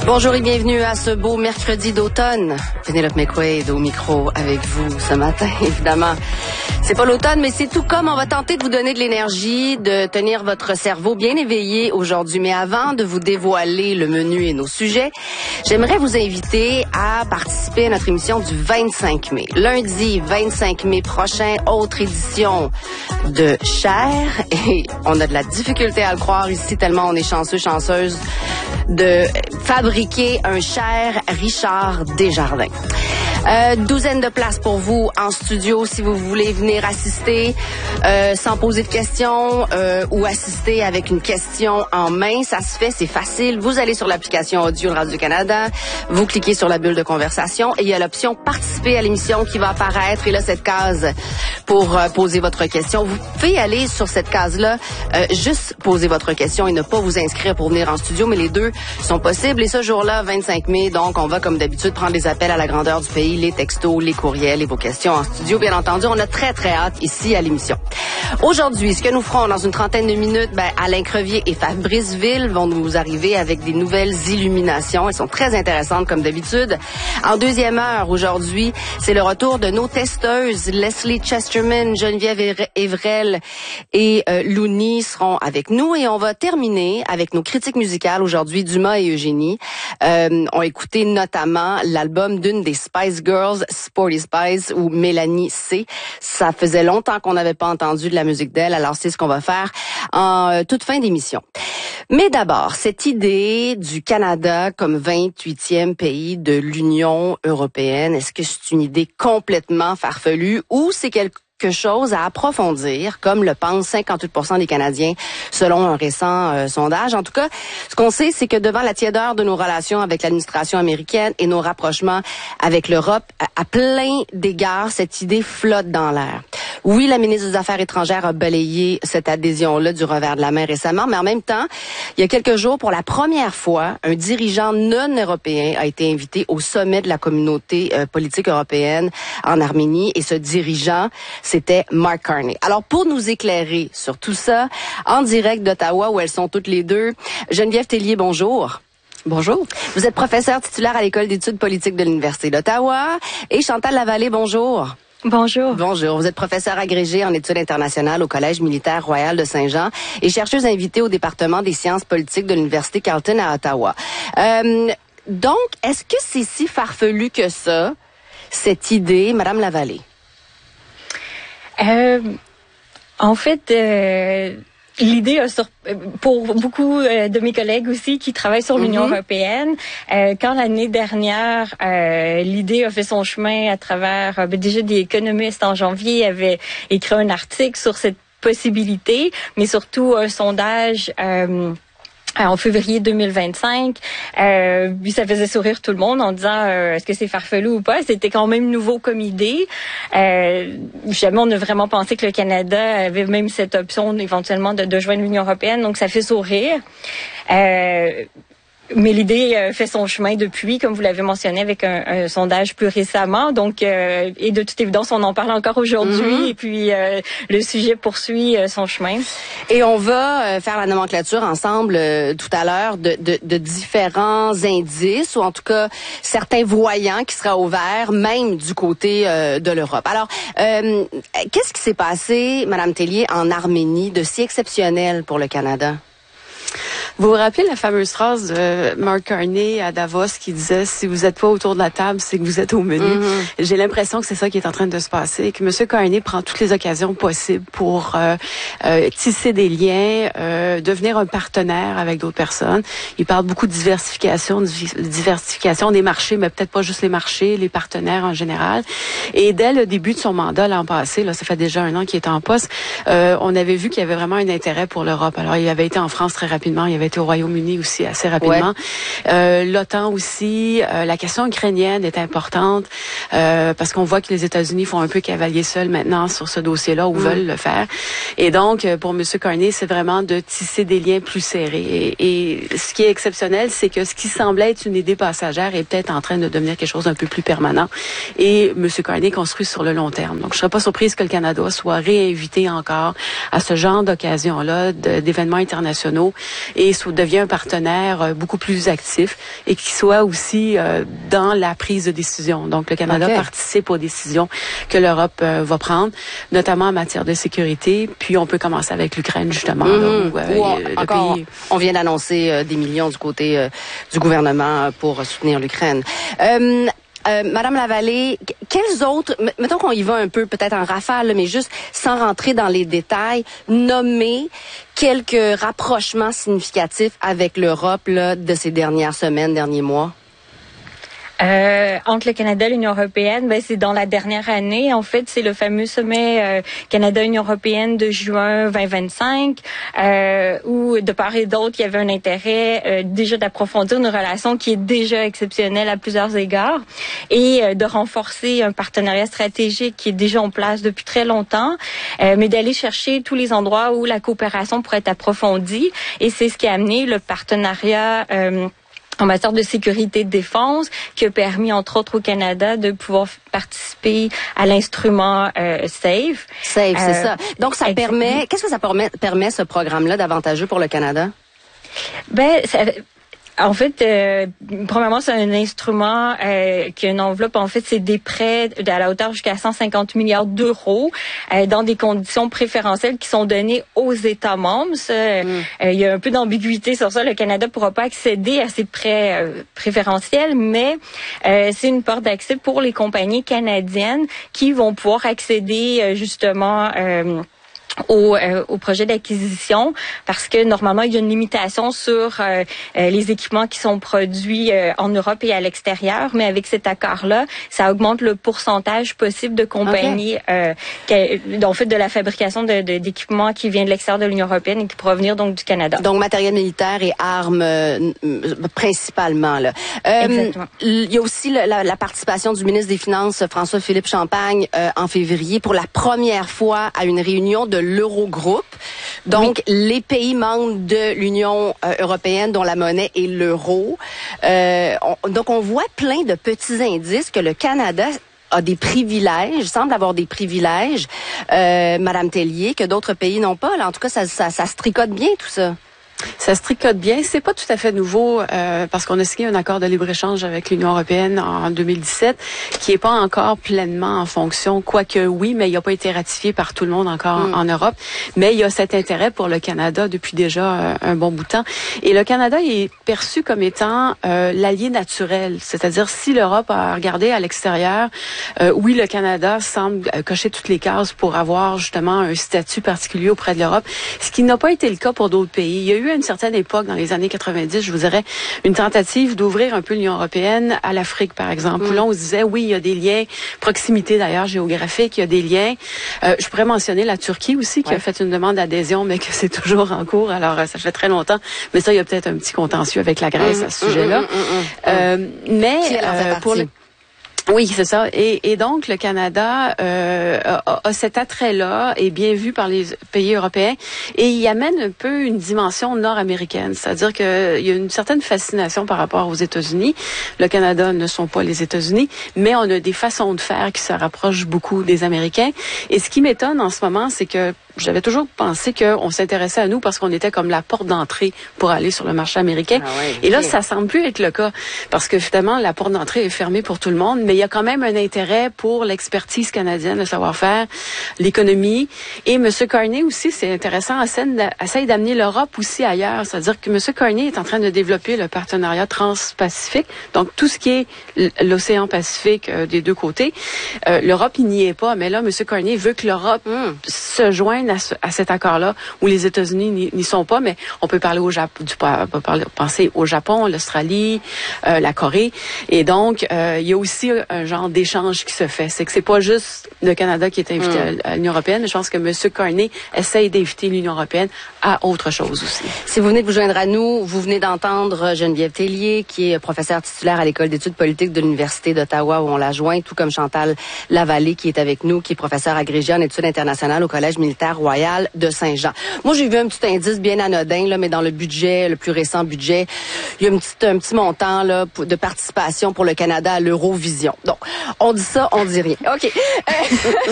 Bonjour et bienvenue à ce beau mercredi d'automne. Pénélope McQuaid au micro avec vous ce matin, évidemment. C'est pas l'automne, mais c'est tout comme on va tenter de vous donner de l'énergie, de tenir votre cerveau bien éveillé aujourd'hui. Mais avant de vous dévoiler le menu et nos sujets, j'aimerais vous inviter à participer à notre émission du 25 mai. Lundi 25 mai prochain, autre édition de Cher. Et on a de la difficulté à le croire ici, tellement on est chanceux, chanceuse de fabriquer un Cher Richard Desjardins. Douzaine de places pour vous en studio si vous voulez venir assister sans poser de questions ou assister avec une question en main. Ça se fait, c'est facile. Vous allez sur l'application audio de Radio-Canada, vous cliquez sur la bulle de conversation et il y a l'option participer à l'émission qui va apparaître. Et là, cette case pour poser votre question. Vous pouvez aller sur cette case-là, juste poser votre question et ne pas vous inscrire pour venir en studio, mais les deux sont possibles. Et ce jour-là, 25 mai, donc on va comme d'habitude prendre les appels à la grandeur du pays, les textos, les courriels et vos questions en studio. Bien entendu, on a très, très hâte ici à l'émission. Aujourd'hui, ce que nous ferons dans une trentaine de minutes, Alain Crevier et Fabrice Ville vont nous arriver avec des nouvelles illuminations. Elles sont très intéressantes comme d'habitude. En deuxième heure, aujourd'hui, c'est le retour de nos testeuses. Leslie Chesterman, Geneviève Evrel et Louni seront avec nous. Et on va terminer avec nos critiques musicales aujourd'hui. Dumas et Eugénie ont écouté notamment l'album d'une des Spice Girls, Sporty Spice, ou Mélanie C. Ça faisait longtemps qu'on n'avait pas entendu de la musique d'elle, alors c'est ce qu'on va faire en toute fin d'émission. Mais d'abord, cette idée du Canada comme 28e pays de l'Union européenne, est-ce que c'est une idée complètement farfelue ou c'est quelque chose à approfondir, comme le pensent 58% des Canadiens, selon un récent sondage. En tout cas, ce qu'on sait, c'est que devant la tiédeur de nos relations avec l'administration américaine et nos rapprochements avec l'Europe, à plein d'égards, cette idée flotte dans l'air. Oui, la ministre des Affaires étrangères a balayé cette adhésion-là du revers de la main récemment, mais en même temps, il y a quelques jours, pour la première fois, un dirigeant non européen a été invité au sommet de la communauté politique européenne en Arménie, et ce dirigeant, c'était Mark Carney. Alors, pour nous éclairer sur tout ça, en direct d'Ottawa, où elles sont toutes les deux, Geneviève Tellier, bonjour. Bonjour. Vous êtes professeure titulaire à l'École d'études politiques de l'Université d'Ottawa. Et Chantal Lavallée, bonjour. Bonjour. Bonjour. Vous êtes professeure agrégée en études internationales au Collège militaire royal de Saint-Jean et chercheuse invitée au département des sciences politiques de l'Université Carleton à Ottawa. Donc, est-ce que c'est si farfelu que ça, cette idée, Madame Lavallée? En fait, l'idée pour beaucoup de mes collègues aussi qui travaillent sur l'Union européenne, quand l'année dernière, l'idée a fait son chemin à travers déjà des économistes en janvier avaient écrit un article sur cette possibilité, mais surtout un sondage en février 2025, puis ça faisait sourire tout le monde en disant est-ce que c'est farfelu ou pas. C'était quand même nouveau comme idée. Jamais on a vraiment pensé que le Canada avait même cette option éventuellement de joindre l'Union européenne, donc ça fait sourire. Mais l'idée fait son chemin depuis, comme vous l'avez mentionné, avec un sondage plus récemment. Donc, et de toute évidence, on en parle encore aujourd'hui. Et puis, le sujet poursuit son chemin. Et on va faire la nomenclature ensemble tout à l'heure de différents indices, ou en tout cas certains voyants qui seraient au vert, même du côté de l'Europe. Alors, qu'est-ce qui s'est passé, Madame Tellier, en Arménie de si exceptionnel pour le Canada? Vous vous rappelez la fameuse phrase de Mark Carney à Davos qui disait « Si vous n'êtes pas autour de la table, c'est que vous êtes au menu ». J'ai l'impression que c'est ça qui est en train de se passer, que M. Carney prend toutes les occasions possibles pour tisser des liens, devenir un partenaire avec d'autres personnes. Il parle beaucoup de diversification des marchés, mais peut-être pas juste les marchés, les partenaires en général. Et dès le début de son mandat l'an passé, là, ça fait déjà 1 an qu'il est en poste, on avait vu qu'il y avait vraiment un intérêt pour l'Europe. Alors, il avait été en France très rapidement, il avait été au Royaume-Uni aussi assez rapidement. Ouais. L'OTAN aussi, la question ukrainienne est importante parce qu'on voit que les États-Unis font un peu cavalier seul maintenant sur ce dossier-là ou veulent le faire. Et donc, pour M. Carney, c'est vraiment de tisser des liens plus serrés. Et ce qui est exceptionnel, c'est que ce qui semblait être une idée passagère est peut-être en train de devenir quelque chose d'un peu plus permanent. Et M. Carney construit sur le long terme. Donc, je serais pas surprise que le Canada soit réinvité encore à ce genre d'occasion-là, d'événements internationaux. Et devient un partenaire beaucoup plus actif et qui soit aussi dans la prise de décision. Donc, le Canada participe aux décisions que l'Europe va prendre, notamment en matière de sécurité. Puis, on peut commencer avec l'Ukraine, justement. On vient d'annoncer des millions du côté du gouvernement pour soutenir l'Ukraine. Madame Lavallée, quels autres, mettons qu'on y va un peu peut-être en rafale, mais juste sans rentrer dans les détails, nommer quelques rapprochements significatifs avec l'Europe là, de ces dernières semaines, derniers mois? Entre le Canada et l'Union européenne, c'est dans la dernière année. En fait, c'est le fameux sommet Canada-Union européenne de juin 2025, où de part et d'autre, il y avait un intérêt déjà d'approfondir une relation qui est déjà exceptionnelle à plusieurs égards et de renforcer un partenariat stratégique qui est déjà en place depuis très longtemps, mais d'aller chercher tous les endroits où la coopération pourrait être approfondie. Et c'est ce qui a amené le partenariat en matière de sécurité et de défense, qui a permis, entre autres, au Canada de pouvoir participer à l'instrument SAFE. SAFE, c'est ça. Donc, ça permet... Qu'est-ce que ça permet ce programme-là, d'avantageux pour le Canada? En fait, premièrement, c'est un instrument qui a une enveloppe. En fait, c'est des prêts à la hauteur jusqu'à 150 milliards d'euros dans des conditions préférentielles qui sont données aux États membres. Il y a un peu d'ambiguïté sur ça. Le Canada ne pourra pas accéder à ces prêts préférentiels, mais c'est une porte d'accès pour les compagnies canadiennes qui vont pouvoir accéder justement au projet d'acquisition, parce que normalement il y a une limitation sur les équipements qui sont produits en Europe et à l'extérieur, mais avec cet accord-là, ça augmente le pourcentage possible de compagnies en fait de la fabrication d'équipements qui vient de l'extérieur de l'Union européenne et qui provenir donc du Canada. Donc matériel militaire et armes principalement là. Exactement. Il y a aussi la participation du ministre des Finances François-Philippe Champagne en février pour la première fois à une réunion de l'Eurogroupe. Donc, les pays membres de l'Union européenne dont la monnaie est l'euro. Donc, on voit plein de petits indices que le Canada a des privilèges, semble avoir des privilèges, Madame Tellier, que d'autres pays n'ont pas. Là, en tout cas, ça se tricote bien, tout ça. Ça se tricote bien. C'est pas tout à fait nouveau parce qu'on a signé un accord de libre-échange avec l'Union européenne en 2017 qui est pas encore pleinement en fonction, quoique oui, mais il n'a pas été ratifié par tout le monde encore en Europe. Mais il y a cet intérêt pour le Canada depuis déjà un bon bout de temps. Et le Canada est perçu comme étant l'allié naturel. C'est-à-dire, si l'Europe a regardé à l'extérieur, oui, le Canada semble cocher toutes les cases pour avoir justement un statut particulier auprès de l'Europe, ce qui n'a pas été le cas pour d'autres pays. Il y a eu à une certaine époque, dans les années 90, je vous dirais, une tentative d'ouvrir un peu l'Union européenne à l'Afrique, par exemple. Où là, on se disait, oui, il y a des liens, proximité d'ailleurs géographique, il y a des liens. Je pourrais mentionner la Turquie aussi, qui a fait une demande d'adhésion, mais que c'est toujours en cours. Alors, ça fait très longtemps. Mais ça, il y a peut-être un petit contentieux avec la Grèce à ce sujet-là. Oui, c'est ça. Et donc, le Canada a cet attrait-là, est bien vu par les pays européens, et il amène un peu une dimension nord-américaine. C'est-à-dire qu'il y a une certaine fascination par rapport aux États-Unis. Le Canada ne sont pas les États-Unis, mais on a des façons de faire qui se rapprochent beaucoup des Américains. Et ce qui m'étonne en ce moment, c'est que j'avais toujours pensé qu'on s'intéressait à nous parce qu'on était comme la porte d'entrée pour aller sur le marché américain. Et là, ça semble plus être le cas parce que finalement, la porte d'entrée est fermée pour tout le monde, mais il y a quand même un intérêt pour l'expertise canadienne, le savoir-faire, l'économie. Et M. Carney aussi, c'est intéressant, essaie d'amener l'Europe aussi ailleurs. C'est-à-dire que M. Carney est en train de développer le partenariat transpacifique, donc tout ce qui est l'océan Pacifique des deux côtés. L'Europe, il n'y est pas, mais là, M. Carney veut que l'Europe se joigne à cet accord-là, où les États-Unis n'y sont pas, mais on peut parler penser au Japon, l'Australie, la Corée. Et donc, il y a aussi un genre d'échange qui se fait. C'est que c'est pas juste le Canada qui est invité à l'Union européenne, mais je pense que M. Carney essaye d'inviter l'Union européenne à autre chose aussi. Si vous venez de vous joindre à nous, vous venez d'entendre Geneviève Tellier, qui est professeure titulaire à l'École d'études politiques de l'Université d'Ottawa, où on l'a joint, tout comme Chantal Lavallée, qui est avec nous, qui est professeure agrégée en études internationales au Collège militaire royal de Saint-Jean. Moi, j'ai vu un petit indice bien anodin, là, mais dans le budget, le plus récent budget, il y a un petit montant là, de participation pour le Canada à l'Eurovision. Donc, on dit ça, on dit rien. OK.